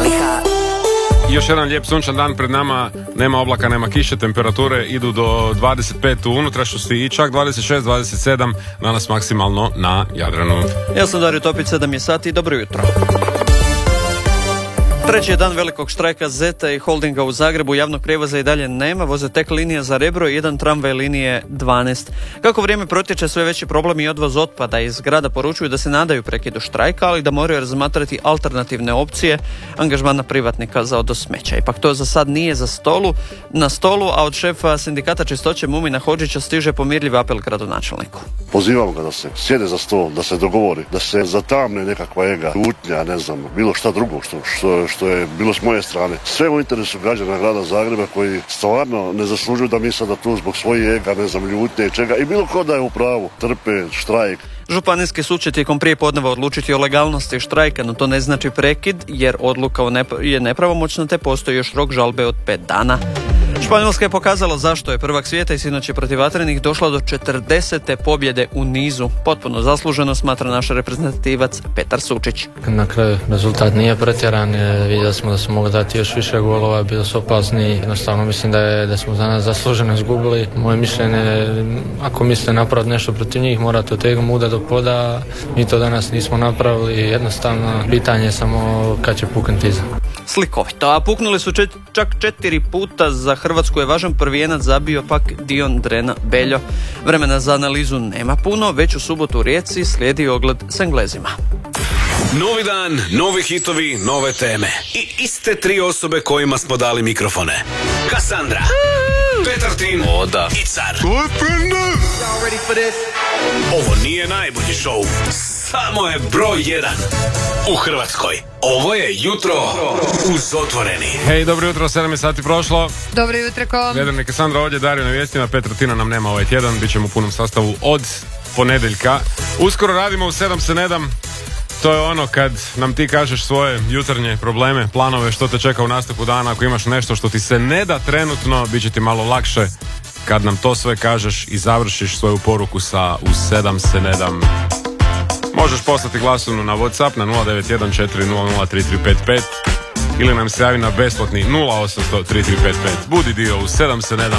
praznika. Još jedan lijep sunčan dan pred nama, nema oblaka, nema kiše, temperature idu do 25 u unutrašnjosti i čak 26-27 danas maksimalno na Jadranu. Ja sam Dario Topić, 7 je sati, dobro jutro. Treći je dan velikog štrajka Zeta i Holdinga u Zagrebu, javnog prijevoza i dalje nema, voze tek linija za Rebro i jedan tramvaj linije 12. Kako vrijeme protječe, sve veći problem i odvoz otpada iz grada poručuju da se nadaju prekidu štrajka, ali da moraju razmatrati alternativne opcije angažmana privatnika za odvoz smeća. Ipak to za sad nije na stolu, a od šefa sindikata čistoće Mumina Hodžića stiže pomirljiv apel gradonačelniku. Pozivam ga da se sjede za stol, da se dogovori, da se zatamne nekakva ega, ljutnja, ne znam, bilo šta drugo što je bilo s moje strane. Sve u interesu građana grada Zagreba koji stvarno ne zaslužuju da mi sada tu zbog svojih ega, ne znam, ljutnje i čega, i bilo ko da je u pravu, trpe štrajk. Županijski sud će tijekom prijepodneva odlučiti o legalnosti štrajka, no to ne znači prekid, jer odluka je nepravomoćna te postoji još rok žalbe od 5 dana. Španjolska je pokazala zašto je prvak svijeta i sinoć je protiv Vatrenih došla do 40. pobjede u nizu. Potpuno zasluženo, smatra naš reprezentativac Petar Sučić. Na kraju rezultat nije pretjeran, vidjeli smo da smo mogli dati još više golova, bili su opasni. Jednostavno mislim da smo za nas zasluženo izgubili. Moje mišljenje, ako mislite napraviti nešto protiv njih, morate otegnuti muda do poda. Mi to danas nismo napravili, jednostavno pitanje je samo kad će puknuti iza. Slikovito, a puknuli su čak 4 puta. Za Hrvatsku je važan prvijenac zabio pak Dion Drena Beljo. Vremena za analizu nema puno, već u subotu u Rijeci slijedi ogled s Englezima. Novi dan, novi hitovi, nove teme i iste 3 osobe kojima smo dali mikrofone. Kassandra, Petar Tim, Oda i Car. Ovo nije najbolji šou, samo je broj 1 u Hrvatskoj. Ovo je jutro uz Otvoreni. Hej, dobro jutro, 7 je sati prošlo. Dobro jutro, ko? Gledam Kassandra ovdje, Dario na vijestima, Petar Tina nam nema ovaj tjedan, bit ćemo u punom sastavu od ponedjeljka. Uskoro radimo u 7 se ne dam. To je ono kad nam ti kažeš svoje jutarnje probleme, planove, što te čeka u nastupu dana. Ako imaš nešto što ti se ne da trenutno, bit će ti malo lakše kad nam to sve kažeš i završiš svoju poruku sa u 7 se ne dam. Možeš poslati glasovnu na WhatsApp na 0914003355 ili nam se javi na besplatni 0800 3355. Budi dio u 7 se ne dam.